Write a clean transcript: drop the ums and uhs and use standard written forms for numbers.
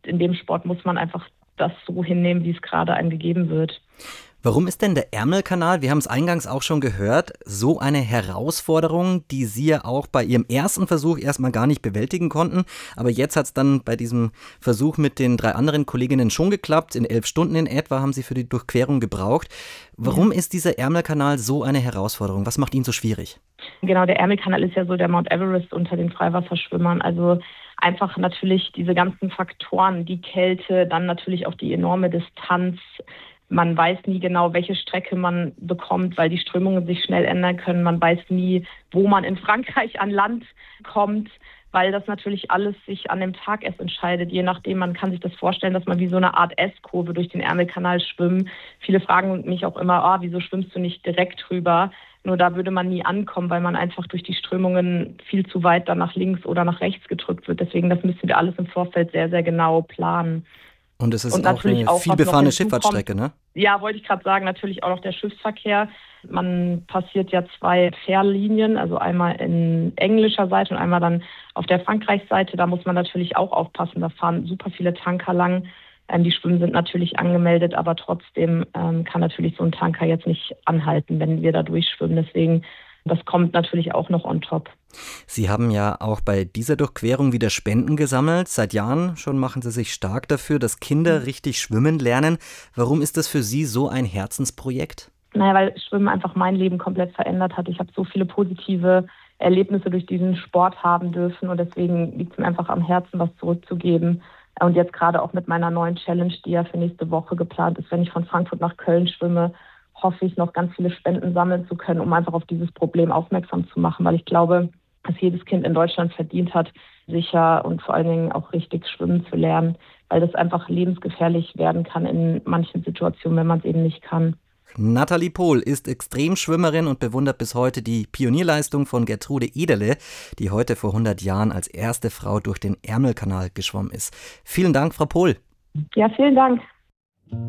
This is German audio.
in dem Sport muss man einfach das so hinnehmen, wie es gerade einem gegeben wird. Warum ist denn der Ärmelkanal, wir haben es eingangs auch schon gehört, so eine Herausforderung, die Sie ja auch bei Ihrem ersten Versuch erstmal gar nicht bewältigen konnten, aber jetzt hat es dann bei diesem Versuch mit den 3 anderen Kolleginnen schon geklappt, in 11 Stunden in etwa haben Sie für die Durchquerung gebraucht. Warum ist dieser Ärmelkanal so eine Herausforderung? Was macht ihn so schwierig? Genau, der Ärmelkanal ist ja so der Mount Everest unter den Freiwasserschwimmern, also einfach natürlich diese ganzen Faktoren, die Kälte, dann natürlich auch die enorme Distanz. Man weiß nie genau, welche Strecke man bekommt, weil die Strömungen sich schnell ändern können. Man weiß nie, wo man in Frankreich an Land kommt, weil das natürlich alles sich an dem Tag erst entscheidet. Je nachdem, man kann sich das vorstellen, dass man wie so eine Art S-Kurve durch den Ärmelkanal schwimmt. Viele fragen mich auch immer, wieso schwimmst du nicht direkt rüber? Nur da würde man nie ankommen, weil man einfach durch die Strömungen viel zu weit dann nach links oder nach rechts gedrückt wird. Deswegen, das müssen wir alles im Vorfeld sehr, sehr genau planen. Und es ist auch eine vielbefahrene Schifffahrtsstrecke, ne? Ja, wollte ich gerade sagen, natürlich auch noch der Schiffsverkehr. Man passiert ja 2 Fährlinien, also einmal in englischer Seite und einmal dann auf der Frankreichsseite. Da muss man natürlich auch aufpassen, da fahren super viele Tanker lang. Die Schwimmen sind natürlich angemeldet, aber trotzdem kann natürlich so ein Tanker jetzt nicht anhalten, wenn wir da durchschwimmen. Deswegen, das kommt natürlich auch noch on top. Sie haben ja auch bei dieser Durchquerung wieder Spenden gesammelt. Seit Jahren schon machen Sie sich stark dafür, dass Kinder richtig schwimmen lernen. Warum ist das für Sie so ein Herzensprojekt? Weil Schwimmen einfach mein Leben komplett verändert hat. Ich habe so viele positive Erlebnisse durch diesen Sport haben dürfen und deswegen liegt es mir einfach am Herzen, was zurückzugeben. Und jetzt gerade auch mit meiner neuen Challenge, die ja für nächste Woche geplant ist, wenn ich von Frankfurt nach Köln schwimme, hoffe ich noch ganz viele Spenden sammeln zu können, um einfach auf dieses Problem aufmerksam zu machen, weil ich glaube, dass jedes Kind in Deutschland verdient hat, sicher und vor allen Dingen auch richtig schwimmen zu lernen, weil das einfach lebensgefährlich werden kann in manchen Situationen, wenn man es eben nicht kann. Nathalie Pohl ist Extremschwimmerin und bewundert bis heute die Pionierleistung von Gertrude Ederle, die heute vor 100 Jahren als erste Frau durch den Ärmelkanal geschwommen ist. Vielen Dank, Frau Pohl. Ja, vielen Dank.